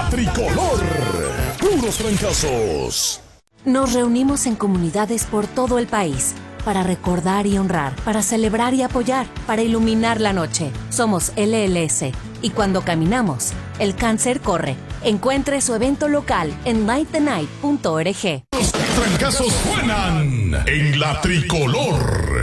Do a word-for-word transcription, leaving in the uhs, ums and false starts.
La Tricolor. Puros fracasos. Nos reunimos en comunidades por todo el país para recordar y honrar, para celebrar y apoyar, para iluminar la noche. Somos L L S y cuando caminamos, el cáncer corre. Encuentre su evento local en light the night punto org. Los fracasos suenan en La Tricolor.